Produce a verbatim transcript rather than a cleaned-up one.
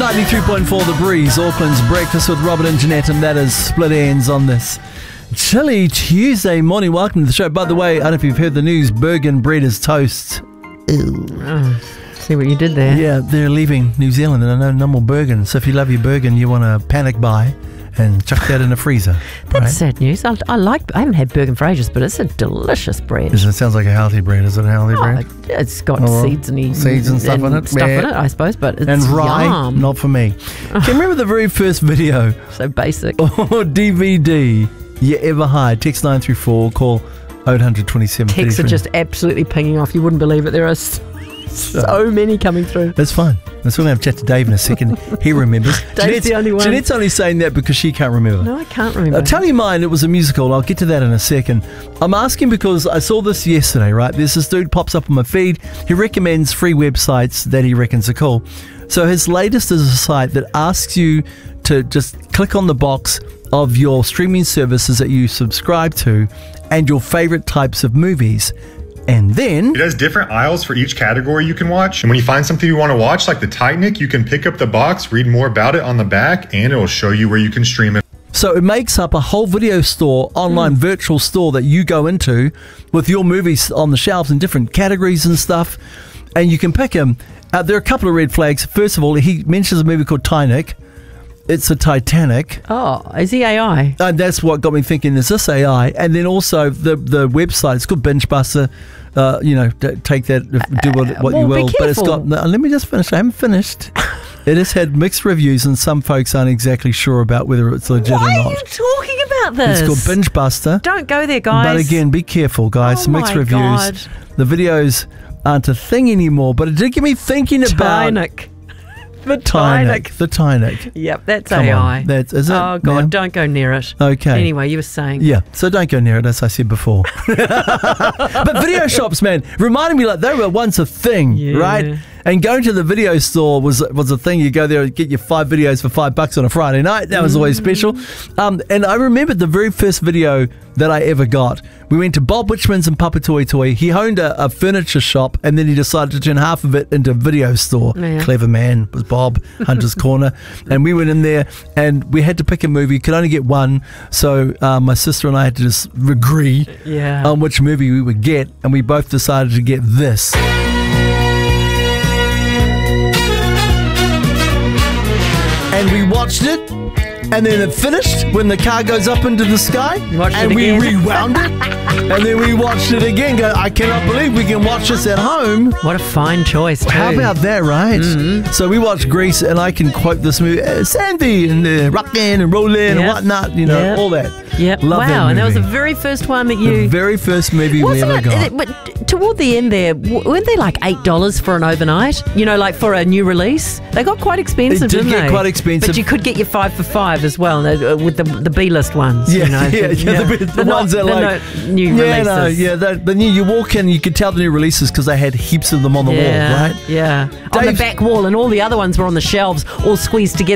ninety-three point four The Breeze, Auckland's Breakfast with Robert and Jeanette, and that is Split Ends on this chilly Tuesday morning. Welcome to the show. By the way, I don't know if you've heard the news, Bergen bread is toast. Ew. Oh, see what you did there. Yeah, they're leaving New Zealand and I know no more Bergen. So if you love your Bergen, you want to panic buy and chuck that in the freezer. That's right? sad news. I, I like. I haven't had Bergen for ages, but it's a delicious bread. It sounds like a healthy bread. Is it a healthy oh, bread? It's got oh, seeds and seeds and stuff and in it. Stuff yeah. in it, I suppose. But it's and rye, yum. not for me. Can you remember the very first video? So basic. Or D V D you ever had? Text nine three four. Call eight hundred twenty-seven. Texts are just absolutely pinging off. You wouldn't believe it. There are so, so many coming through. That's fine. Let's going to have a chat to Dave in a second. He remembers. Dave's Jeanette's, the only one. Jeanette's only saying that because she can't remember. No, I can't remember. I'll tell you mine, it was a musical. I'll get to that in a second. I'm asking because I saw this yesterday, right? There's this dude pops up on my feed. He recommends free websites that he reckons are cool. So his latest is a site that asks you to just click on the box of your streaming services that you subscribe to and your favorite types of movies. And then it has different aisles for each category you can watch. And when you find something you want to watch, like the Titanic, you can pick up the box, read more about it on the back, and it will show you where you can stream it. So it makes up a whole video store, online mm. virtual store that you go into with your movies on the shelves in different categories and stuff. And you can pick them. Uh, there are a couple of red flags. First of all, he mentions a movie called Titanic. It's a Titanic. Oh, is he A I? And that's what got me thinking, is this A I? And then also the the website, it's called BingeBuster. Uh, you know, take that, do what, what well, you will. Be but it's got, no, let me just finish. I haven't finished. It has had mixed reviews and some folks aren't exactly sure about whether it's legit Why or not. Why are you talking about this? It's called BingeBuster. Don't go there, guys. But again, be careful, guys. Oh mixed my reviews. God. The videos aren't a thing anymore, but it did get me thinking about... Titanic. The Titanic. The Titanic. Yep, that's Come A I. On. That's, is it? Oh, God, now? Don't go near it. Okay. Anyway, you were saying. Yeah, so don't go near it, as I said before. But video shops, man, reminded me like they were once a thing, yeah. right? And going to the video store was was a thing. You go there and get your five videos for five bucks on a Friday night. That was mm. always special. Um, and I remember the very first video that I ever got. We went to Bob Witchman's in Papatoetoe. He owned a, a furniture shop, and then he decided to turn half of it into a video store. Yeah. Clever man was Bob, Hunter's Corner. And we went in there, and we had to pick a movie. Could only get one. So uh, my sister and I had to just agree yeah. on which movie we would get, and we both decided to get this. And we watched it, and then it finished when the car goes up into the sky, and we rewound it, and then we watched it again. Go, I cannot believe we can watch this at home. What a fine choice, too. How about that, right? Mm-hmm. So we watched Grease, and I can quote this movie, uh, Sandy, and uh, rockin' and rollin' yep. and whatnot, you know, yep. all that. Yep. Love wow, that and that was the very first one that you... The very first movie we ever it, got. It, but toward the end there, weren't they like eight dollars for an overnight? You know, like for a new release? They got quite expensive, it did didn't get they? quite expensive. But you could get your five for five as well, with the the B-list ones. Yeah, you know, yeah, the, yeah, the, the, the ones not, that like... No new yeah, releases. No, yeah, the, the new, you walk in, you could tell the new releases because they had heaps of them on the yeah, wall, right? Yeah, Dave, on the back wall, and all the other ones were on the shelves, all squeezed together.